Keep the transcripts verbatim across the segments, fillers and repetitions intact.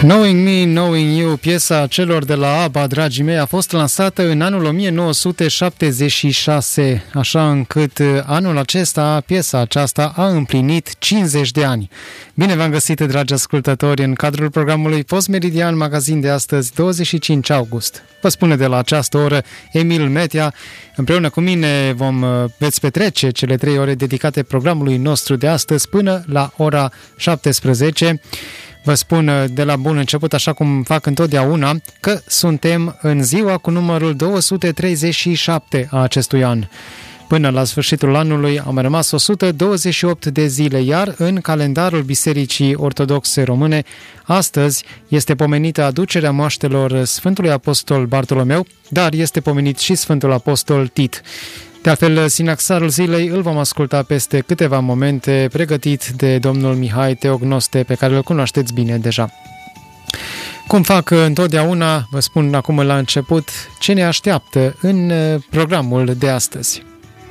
Knowing Me, Knowing You, piesa celor de la ABBA, dragii mei, a fost lansată în anul o mie nouă sute șaptezeci și șase, așa încât anul acesta, piesa aceasta a împlinit cincizeci de ani. Bine v-am găsit, dragi ascultători, în cadrul programului Post Meridian, magazin de astăzi, douăzeci și cinci august. Vă spune de la această oră Emil Metea. Împreună cu mine vom veți petrece cele trei ore dedicate programului nostru de astăzi până la ora șaptesprezece. Vă spun de la bun început, așa cum fac întotdeauna, că suntem în ziua cu numărul două sute treizeci și șapte a acestui an. Până la sfârșitul anului am rămas o sută douăzeci și opt de zile, iar în calendarul Bisericii Ortodoxe Române, astăzi este pomenită aducerea moaștelor Sfântului Apostol Bartolomeu, dar este pomenit și Sfântul Apostol Tit. De altfel, sinaxarul zilei îl vom asculta peste câteva momente, pregătit de domnul Mihai Teognoste, pe care îl cunoașteți bine deja. Cum fac întotdeauna, vă spun acum la început ce ne așteaptă în programul de astăzi.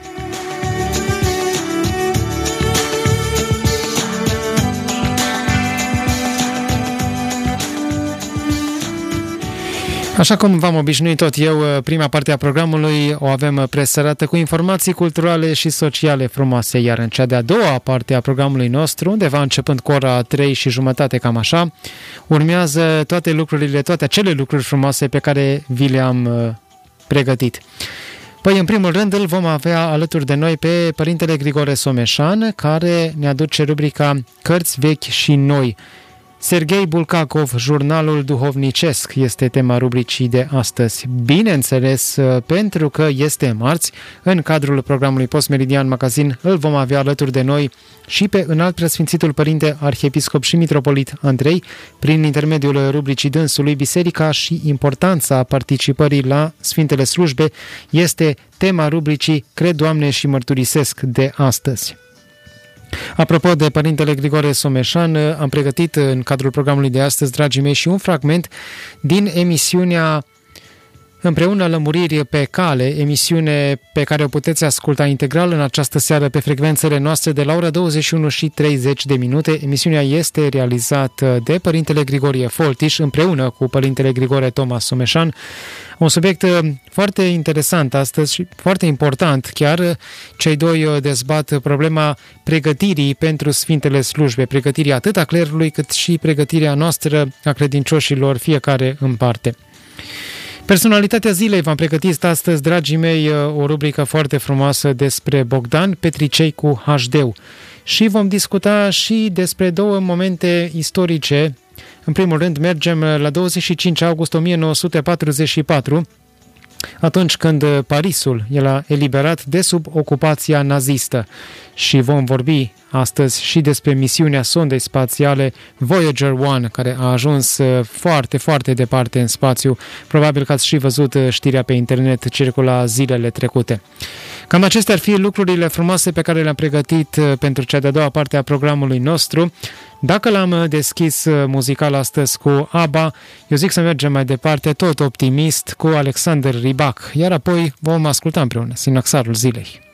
Așa cum v-am obișnuit tot eu, prima parte a programului o avem presărată cu informații culturale și sociale frumoase, iar în cea de-a doua parte a programului nostru, undeva începând cu ora trei și jumătate, cam așa, urmează toate lucrurile, toate acele lucruri frumoase pe care vi le-am pregătit. Păi, în primul rând, îl vom avea alături de noi pe Părintele Grigore Someșan, care ne aduce rubrica Cărți vechi și noi. Serghei Bulgakov, Jurnalul duhovnicesc, este tema rubricii de astăzi. Bineînțeles, pentru că este marți, în cadrul programului Post Meridian Magazin îl vom avea alături de noi și pe Înalt Preasfințitul Părinte Arhiepiscop și Mitropolit Andrei, prin intermediul rubricii dânsului. Biserica și importanța participării la Sfintele Slujbe este tema rubricii Cred, Doamne, și mărturisesc de astăzi. Apropo de Părintele Grigore Someșan, am pregătit în cadrul programului de astăzi, dragii mei, și un fragment din emisiunea Împreună lămuriri pe cale, emisiune pe care o puteți asculta integral în această seară pe frecvențele noastre de la ora douăzeci și unu și treizeci de minute. Emisiunea este realizată de Părintele Grigorie Foltiș împreună cu Părintele Grigore Toma Someșan. Un subiect foarte interesant astăzi și foarte important chiar. Cei doi dezbat problema pregătirii pentru Sfintele Slujbe, pregătirii atât a clerului cât și pregătirea noastră a credincioșilor, fiecare în parte. Personalitatea zilei, v-am pregătit astăzi, dragii mei, o rubrică foarte frumoasă despre Bogdan Petricei cu H D-ul. Și vom discuta și despre două momente istorice. În primul rând, mergem la douăzeci și cinci august o mie nouă sute patruzeci și patru, atunci când Parisul era eliberat de sub ocupația nazistă. Și vom vorbi astăzi și despre misiunea sondei spațiale Voyager unu, care a ajuns foarte, foarte departe în spațiu. Probabil că ați și văzut știrea pe internet, circula zilele trecute. Cam acestea ar fi lucrurile frumoase pe care le-am pregătit pentru cea de-a doua parte a programului nostru. Dacă l-am deschis muzical astăzi cu ABBA, eu zic să mergem mai departe, tot optimist, cu Alexander Rybak, iar apoi vom asculta împreună sinaxarul zilei.